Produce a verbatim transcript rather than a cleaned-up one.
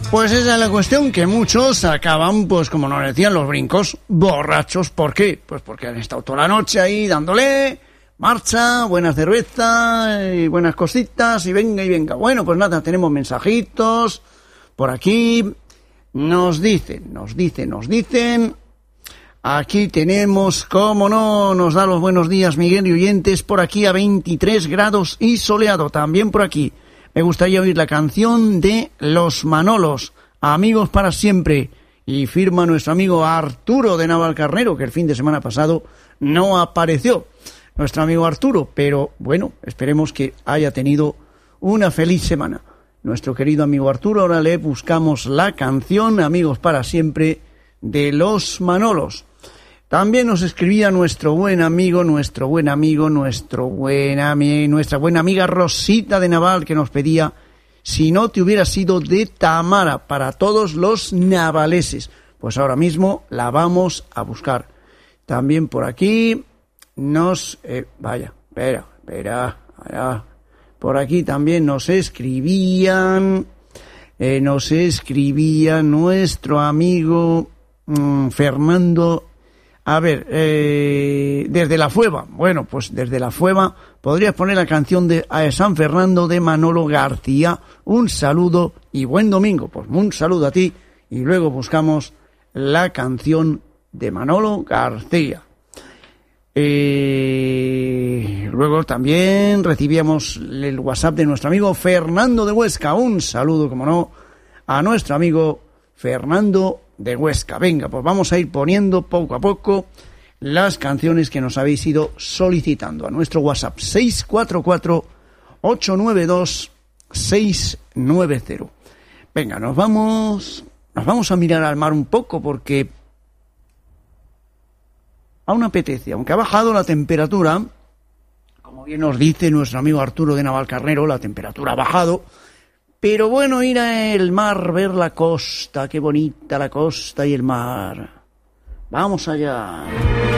Pues esa es la cuestión, que muchos acaban, pues como nos decían, los brincos borrachos. ¿Por qué? Pues porque han estado toda la noche ahí dándole marcha, buena cerveza y buenas cositas y venga y venga. Bueno, pues nada, tenemos mensajitos por aquí. Nos dicen, nos dicen, nos dicen. Aquí tenemos, cómo no, nos da los buenos días Miguel y oyentes, por aquí a veintitrés grados y soleado. También por aquí me gustaría oír la canción de Los Manolos, Amigos para Siempre. Y firma nuestro amigo Arturo de Navalcarnero, que el fin de semana pasado no apareció. Nuestro amigo Arturo, pero bueno, esperemos que haya tenido una feliz semana. Nuestro querido amigo Arturo, ahora le buscamos la canción Amigos para Siempre de Los Manolos. También nos escribía nuestro buen amigo, nuestro buen amigo, nuestro buen ami- nuestra buena amiga Rosita de Naval, que nos pedía Si no te hubiera sido de Tamara, para todos los navaleses. Pues ahora mismo la vamos a buscar. También por aquí nos... Eh, vaya, espera, espera, espera. Por aquí también nos escribían... Eh, nos escribía nuestro amigo mmm, Fernando... A ver, eh, desde la Fueva. Bueno, pues desde la Fueva podrías poner la canción de eh, San Fernando de Manolo García. Un saludo y buen domingo. Pues un saludo a ti y luego buscamos la canción de Manolo García. Eh, luego también recibíamos el WhatsApp de nuestro amigo Fernando de Huesca. Un saludo, como no, a nuestro amigo Fernando de Huesca. Venga, pues vamos a ir poniendo poco a poco las canciones que nos habéis ido solicitando a nuestro WhatsApp seis cuatro cuatro, ocho nueve dos, seis nueve cero. Venga, nos vamos, nos vamos a mirar al mar un poco porque aún apetece, aunque ha bajado la temperatura, como bien nos dice nuestro amigo Arturo de Navalcarnero, la temperatura ha bajado. Pero bueno, ir al mar, ver la costa, qué bonita la costa y el mar. Vamos allá.